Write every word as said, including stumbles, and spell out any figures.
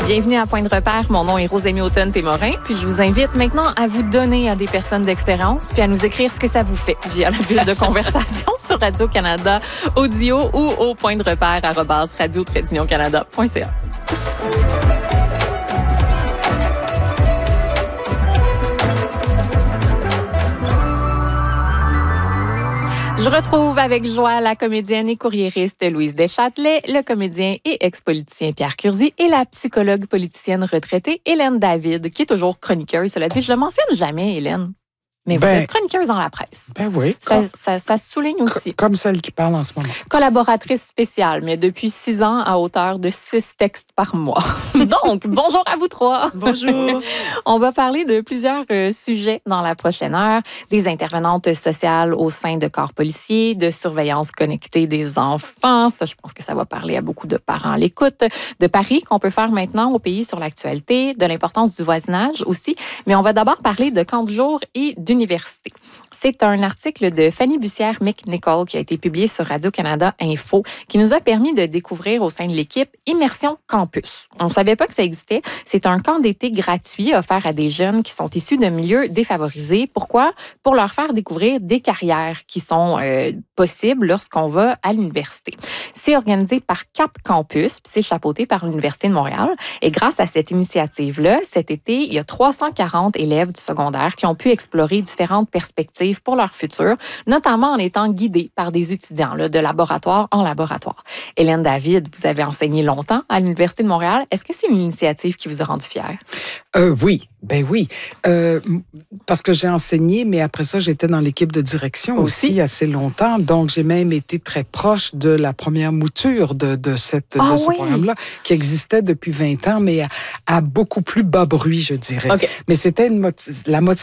Bienvenue à Point de repère. Mon nom est Rosémie Automne-Témorin. Puis je vous invite maintenant à vous donner à des personnes d'expérience puis à nous écrire ce que ça vous fait via la bulle de conversation sur Radio-Canada Audio ou au point de repère arobase radio tiret union canada point c a. Je retrouve avec joie la comédienne et courriériste Louise Deschâtelet, le comédien et ex-politicien Pierre Curzi et la psychologue politicienne retraitée Hélène David, qui est toujours chroniqueuse. Cela dit, je le mentionne jamais, Hélène. Mais ben, vous êtes chroniqueuse dans la presse. Ben oui. Ça, ça, ça se souligne aussi. Comme celle qui parle en ce moment. Collaboratrice spéciale, mais depuis six ans à hauteur de six textes par mois. Donc, bonjour à vous trois. Bonjour. On va parler de plusieurs euh, sujets dans la prochaine heure. Des intervenantes sociales au sein de corps policiers, de surveillance connectée des enfants. Ça, je pense que ça va parler à beaucoup de parents à l'écoute. De paris qu'on peut faire maintenant au pays sur l'actualité, de l'importance du voisinage aussi. Mais on va d'abord parler de camp de jour et du université. C'est un article de Fanny Bussière-McNichol qui a été publié sur Radio-Canada Info qui nous a permis de découvrir au sein de l'équipe Immersion Campus. On ne savait pas que ça existait. C'est un camp d'été gratuit offert à des jeunes qui sont issus de milieux défavorisés. Pourquoi? Pour leur faire découvrir des carrières qui sont euh, possibles lorsqu'on va à l'université. C'est organisé par Cap Campus, puis c'est chapeauté par l'Université de Montréal. Et grâce à cette initiative-là, cet été, il y a trois cent quarante élèves du secondaire qui ont pu explorer différentes perspectives pour leur futur, notamment en étant guidés par des étudiants là, de laboratoire en laboratoire. Hélène David, vous avez enseigné longtemps à l'Université de Montréal. Est-ce que c'est une initiative qui vous a rendu fière? Euh, oui, ben oui. Euh, parce que j'ai enseigné, mais après ça, j'étais dans l'équipe de direction aussi, aussi assez longtemps. Donc, j'ai même été très proche de la première mouture de, de, cette, oh, de ce oui. programme-là, qui existait depuis vingt ans, mais à, à beaucoup plus bas bruit, je dirais. Okay. Mais c'était une, la motivation